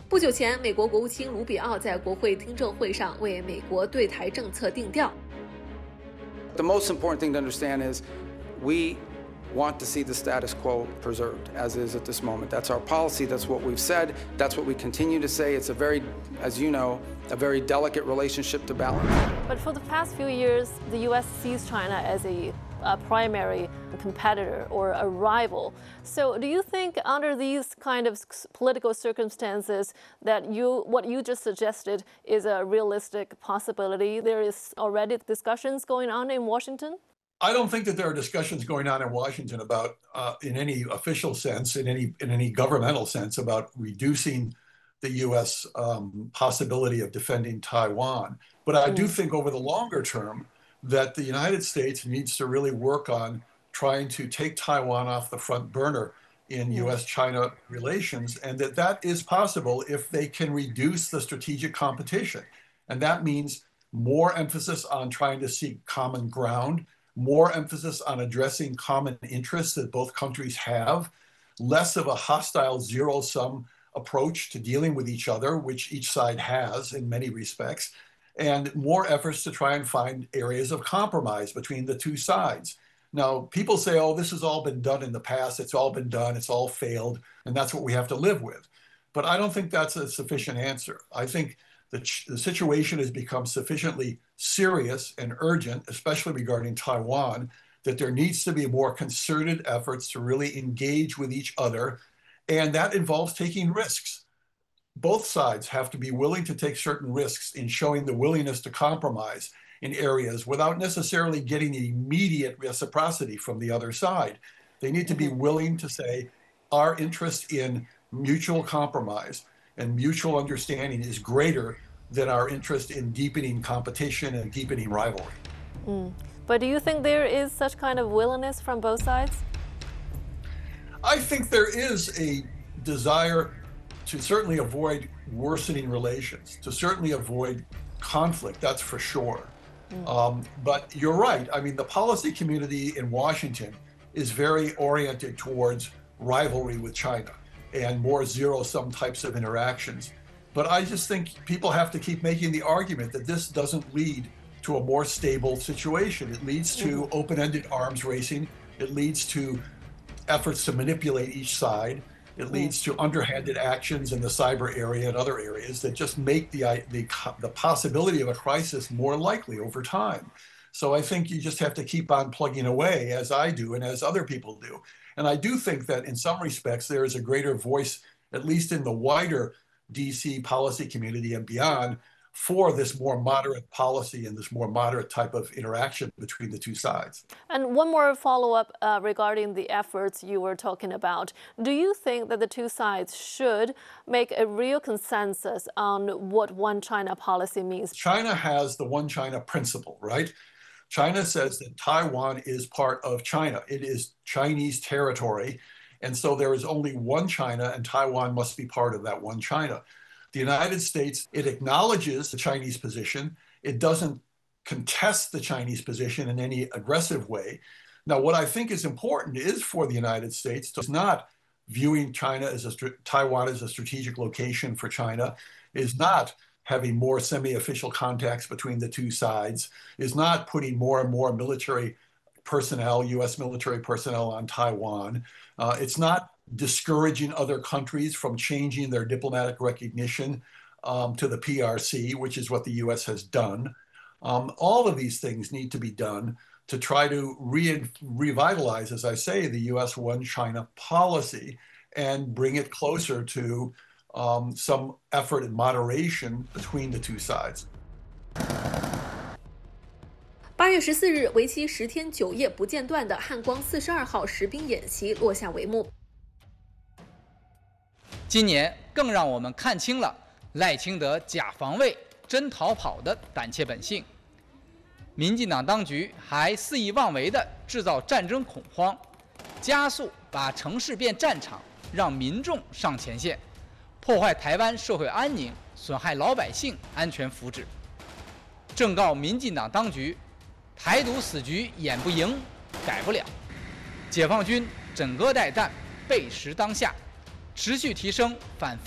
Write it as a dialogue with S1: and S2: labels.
S1: 不久前，美国国务卿卢比奥在国会听证会上为美国对台政策定调。
S2: The most important thing to understand is we want to see the status quo preserved as is at this moment. That's our policy. That's what we've said. That's what we continue to say. It's a very, as you know, a very delicate relationship to balance.
S3: But for the past few years, the U.S. sees China as a primary competitor or a rival. So do you think under these kind of political circumstances that what you just suggested is a realistic possibility? There is already discussions going on in Washington?
S4: I don't think that there are discussions going on in Washington about, in any official sense, in any governmental sense, about reducing the U.S. Possibility of defending Taiwan. But I do think over the longer term that the United States needs to really work on trying to take Taiwan off the front burner in U.S.-China relations, and that is possible if they can reduce the strategic competition. And that means more emphasis on trying to seek common ground, more emphasis on addressing common interests that both countries have, less of a hostile zero-sum approach to dealing with each other, which each side has in many respects, and more efforts to try and find areas of compromise between the two sides. Now, people say, oh, this has all been done in the past, it's all been done, it's all failed, and that's what we have to live with. But I don't think that's a sufficient answer. I think the situation has become sufficiently serious and urgent, especially regarding Taiwan, that there needs to be more concerted efforts to really engage with each other, and that involves taking risks. Both sides have to be willing to take certain risks in showing the willingness to compromise in areas without necessarily getting immediate reciprocity from the other side. They need to be willing to say, our interest in mutual compromise and mutual understanding is greater than our interest in deepening competition and deepening rivalry.
S3: But do you think there is such kind of willingness from both sides?
S4: I think there is a desire to certainly avoid worsening relations, to certainly avoid conflict, that's for sure. But you're right. I mean, the policy community in Washington is very oriented towards rivalry with China and more zero-sum types of interactions. But I just think people have to keep making the argument that this doesn't lead to a more stable situation. It leads to open-ended arms racing. It leads to efforts to manipulate each side. It leads to underhanded actions in the cyber area and other areas that just make the possibility of a crisis more likely over time. So I think you just have to keep on plugging away, as I do and as other people do. And I do think that in some respects there is a greater voice, at least in the wider DC policy community and beyond, for this more moderate policy and this more moderate type of interaction between the two sides.
S3: And one more follow-up regarding the efforts you were talking about. Do you think that the two sides should make a real consensus on what one China policy means?
S4: China has the one China principle, right? China says that Taiwan is part of China. It is Chinese territory. And so there is only one China, and Taiwan must be part of that one China. The United States, it acknowledges the Chinese position. It doesn't contest the Chinese position in any aggressive way. Now, what I think is important is for the United States to not viewing Taiwan as a strategic location for China, is not having more semi-official contacts between the two sides, is not putting more and more military personnel, U.S. military personnel on Taiwan. It's not discouraging other countries from changing their diplomatic recognition to the PRC, which is what the U.S. has done. All of these things need to be done to try to revitalize, as I say, the U.S. one China policy and bring it closer to some effort and moderation between the two sides.
S1: 8月14日，为期10天9夜不间断的汉光42号实兵演习落下帷幕。
S5: 今年更让我们看清了赖清德假防卫、真逃跑的胆怯本性。民进党当局还肆意妄为地制造战争恐慌，加速把城市变战场，让民众上前线，破坏台湾社会安宁，损害老百姓安全福祉。正告民进党当局，台独死局演不赢，改不了。解放军枕戈待旦，备时当下，持续提升反